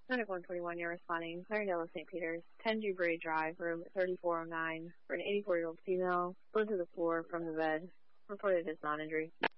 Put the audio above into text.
Medic 121, you're responding. Clarendale of St. Peter's, 10 Dewberry Drive, room 3409, for an 84-year-old female, slid to the floor from the bed, reported as non-injury.